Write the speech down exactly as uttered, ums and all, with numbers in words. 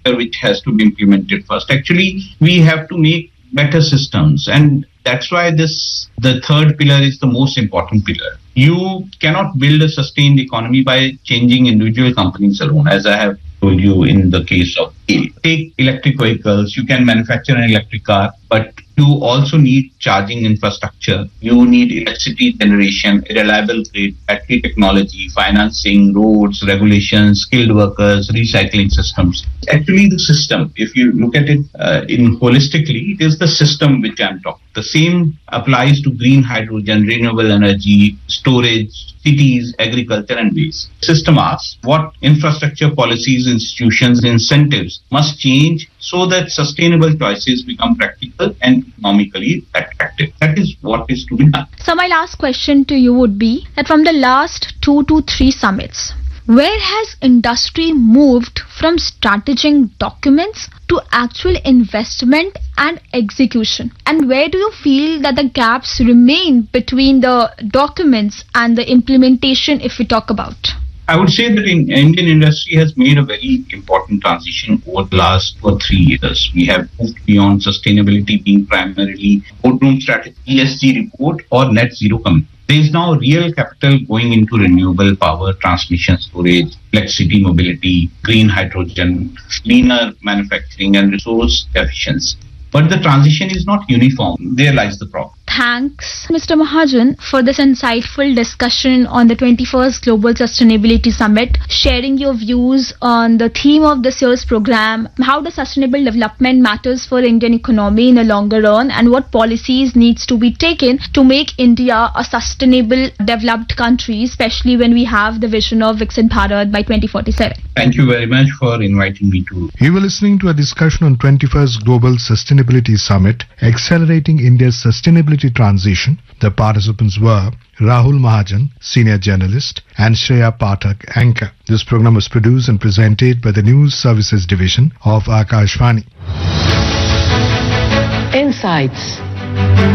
infrastructure which has to be implemented first. Actually, we have to make better systems, and that's why this the third pillar is the most important pillar. You cannot build a sustained economy by changing individual companies alone, as I have told you in the case of A. Take electric vehicles. You can manufacture an electric car, but you also need charging infrastructure. You need electricity generation, a reliable grid, battery technology, financing, roads, regulations, skilled workers, recycling systems. Actually, the system, if you look at it uh, in holistically, it is the system which I'm talking. The same applies to green hydrogen, renewable energy, storage, cities, agriculture, and waste. System asks what infrastructure policies, institutions, incentives must change so that sustainable choices become practical and economically attractive. That is what is to be done. So my last question to you would be that from the last two to three summits, where has industry moved from strategic documents to actual investment and execution? And where do you feel that the gaps remain between the documents and the implementation if we talk about? I would say that in Indian industry has made a very important transition over the last two or three years. We have moved beyond sustainability being primarily boardroom strategy, E S G report or net zero commitment. There is now real capital going into renewable power, transmission, storage, electricity, mobility, green hydrogen, cleaner manufacturing and resource efficiency. But the transition is not uniform. There lies the problem. Thanks, Mister Mahajan, for this insightful discussion on the twenty-first Global Sustainability Summit, sharing your views on the theme of this year's program, how the sustainable development matters for Indian economy in the longer run, and what policies needs to be taken to make India a sustainable developed country, especially when we have the vision of Viksit Bharat by twenty forty-seven. Thank you very much for inviting me to. You were listening to a discussion on twenty-first Global Sustainability Summit, Accelerating India's Sustainability Transition. The participants were Rahul Mahajan, Senior Journalist, and Shreya Pathak, Anchor. This program was produced and presented by the News Services Division of Akashvani. Insights.